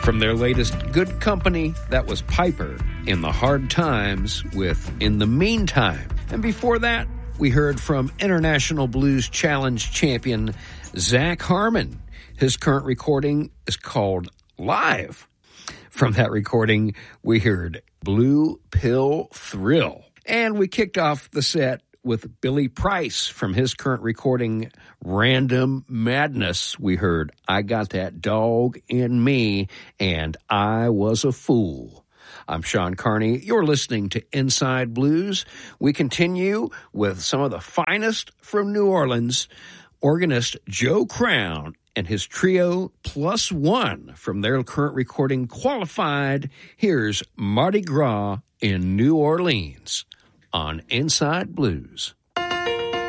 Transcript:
From their latest Good Company, that was Piper in the Hard Times with In the Meantime. And before that, we heard from International Blues Challenge champion Zach Harmon. His current recording is called Live. From that recording, we heard Blue Pill Thrill. And we kicked off the set with Billy Price. From his current recording, Random Madness, we heard I Got That Dog in Me and I Was a Fool. I'm Sean Carney. You're listening to Inside Blues. We continue with some of the finest from New Orleans, organist Joe Crown and his trio Plus One. From their current recording, Qualified, here's Mardi Gras in New Orleans on Inside Blues.